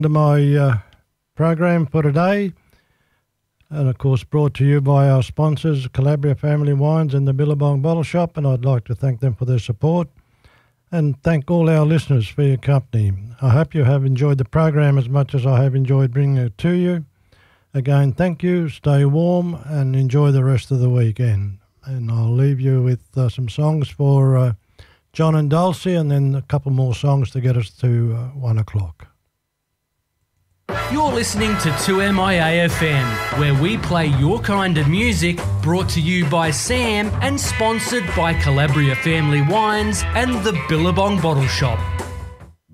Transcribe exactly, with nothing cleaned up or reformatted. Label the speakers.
Speaker 1: To my uh, program for today, and of course brought to you by our sponsors, Calabria Family Wines and the Billabong Bottle Shop, and I'd like to thank them for their support and thank all our listeners for your company. I hope you have enjoyed the program as much as I have enjoyed bringing it to you. Again, thank you, stay warm and enjoy the rest of the weekend. And I'll leave you with uh, some songs for uh, John and Dulcie, and then a couple more songs to get us to uh, one o'clock.
Speaker 2: You're listening to two M I A F M, where we play your kind of music, brought to you by Sam and sponsored by Calabria Family Wines and the Billabong Bottle Shop.